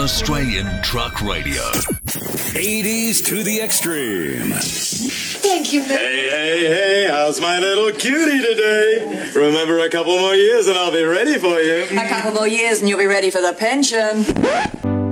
Australian Truck Radio. 80s to the extreme. Thank you, Hey, how's my little cutie today? Remember, a couple more years and I'll be ready for you. A couple more years and you'll be ready for the pension.